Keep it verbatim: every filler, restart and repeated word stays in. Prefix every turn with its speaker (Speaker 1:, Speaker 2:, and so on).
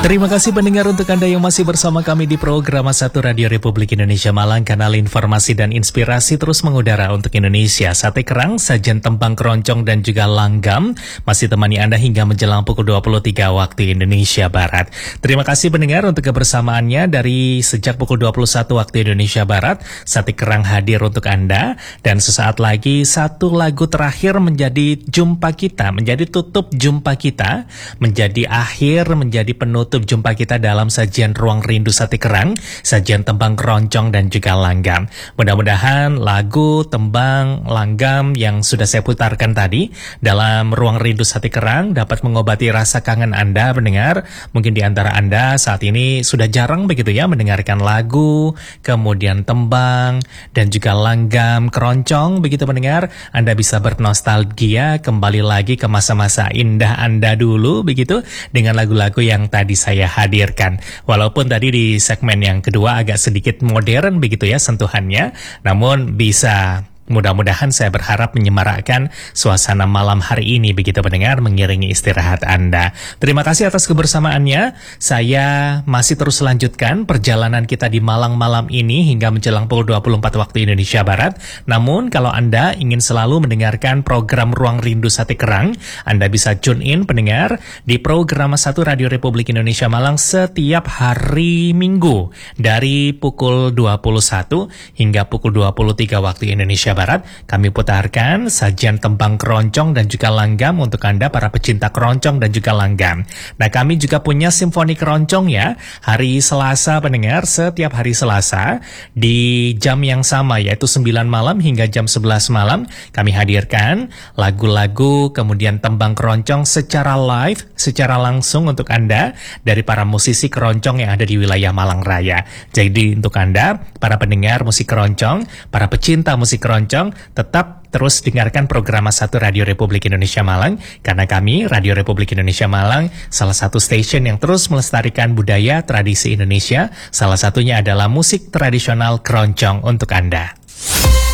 Speaker 1: Terima kasih pendengar untuk Anda yang masih bersama kami di program satu Radio Republik Indonesia Malang, kanal informasi dan inspirasi terus mengudara untuk Indonesia. Sate kerang, sajian tembang keroncong dan juga langgam masih temani Anda hingga menjelang pukul dua puluh tiga waktu Indonesia Barat. Terima kasih pendengar untuk kebersamaannya dari sejak pukul dua puluh satu waktu Indonesia Barat. Sate kerang hadir untuk Anda dan sesaat lagi satu lagu terakhir menjadi jumpa kita, menjadi tutup jumpa kita, menjadi akhir, menjadi penutup jumpa kita dalam sajian Ruang Rindu Sate Kerang, sajian tembang keroncong dan juga langgam. Mudah-mudahan lagu, tembang, langgam yang sudah saya putarkan tadi dalam Ruang Rindu Sate Kerang dapat mengobati rasa kangen Anda mendengar. Mungkin di antara Anda saat ini sudah jarang begitu ya mendengarkan lagu, kemudian tembang dan juga langgam keroncong begitu mendengar. Anda bisa bernostalgia kembali lagi ke masa-masa indah Anda dulu begitu dengan lagu-lagu yang tadi saya hadirkan. Walaupun tadi di segmen yang kedua agak sedikit modern begitu ya sentuhannya, namun bisa mudah-mudahan saya berharap menyemarakkan suasana malam hari ini begitu pendengar, mengiringi istirahat Anda. Terima kasih atas kebersamaannya. Saya masih terus lanjutkan perjalanan kita di Malang malam ini hingga menjelang pukul dua puluh empat waktu Indonesia Barat. Namun kalau Anda ingin selalu mendengarkan program Ruang Rindu Sate Kerang, Anda bisa tune in pendengar di program satu Radio Republik Indonesia Malang setiap hari Minggu dari pukul dua puluh satu hingga pukul dua puluh tiga waktu Indonesia Barat. Barat, kami putarkan sajian tembang keroncong dan juga langgam untuk Anda para pecinta keroncong dan juga langgam. Nah, kami juga punya simfoni keroncong ya, hari Selasa pendengar, setiap hari Selasa di jam yang sama yaitu sembilan malam hingga jam sebelas malam kami hadirkan lagu-lagu kemudian tembang keroncong secara live, secara langsung untuk Anda dari para musisi keroncong yang ada di wilayah Malang Raya. Jadi untuk Anda, para pendengar musik keroncong, para pecinta musik keroncong, tetap terus dengarkan program satu Radio Republik Indonesia Malang, karena kami Radio Republik Indonesia Malang salah satu stasiun yang terus melestarikan budaya tradisi Indonesia. Salah satunya adalah musik tradisional keroncong untuk Anda.